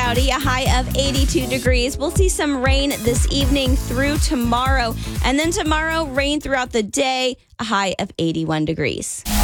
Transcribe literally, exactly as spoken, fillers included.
cloudy, a high of eighty-two degrees. We'll see some rain this evening through tomorrow. And then tomorrow, rain throughout the day, a high of eighty-one degrees.